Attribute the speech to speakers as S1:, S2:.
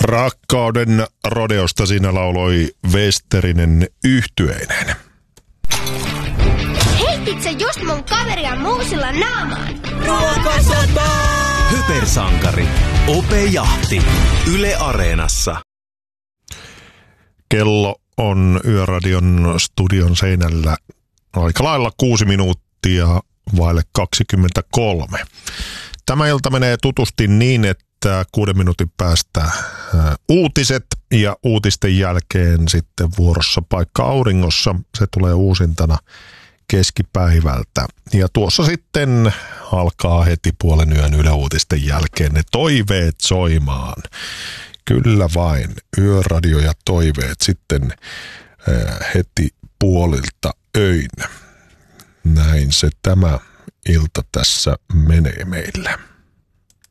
S1: Rakkauden rodeosta siinä lauloi Westerinen yhtyeineen.
S2: Heitit sä just mun kaveria muusilla naamaan?
S3: Ruokasota! Hypersankari. Ope Jahti. Yle Areenassa.
S1: Kello on Yöradion studion seinällä aika lailla 6 minuuttia vaille 23. Tämä ilta menee tutusti niin, että 6 minuutin päästä uutiset ja uutisten jälkeen sitten vuorossa Paikka auringossa. Se tulee uusintana keskipäivältä. Ja tuossa sitten alkaa heti puolen yön Yle Uutisten jälkeen ne toiveet soimaan. Kyllä vain, Yöradio ja toiveet sitten heti puolilta öin. Näin se tämä ilta tässä menee meillä.